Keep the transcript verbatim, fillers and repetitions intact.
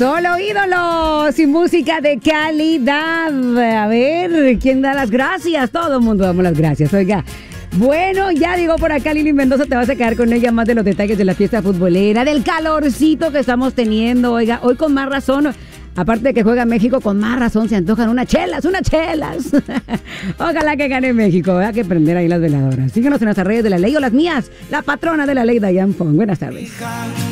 Solo ídolos y música de calidad. A ver, ¿quién da las gracias? Todo el mundo damos las gracias, oiga. Bueno, ya digo por acá, Lili Mendoza te vas a quedar con ella más de los detalles de la fiesta futbolera, del calorcito que estamos teniendo, oiga, hoy con más razón. Aparte de que juega México, con más razón se antojan unas chelas, unas chelas. Ojalá que gane México, hay que prender ahí las veladoras. Síguenos en nuestras redes de la ley o las mías, la patrona de la ley, Diane Fong. Buenas tardes.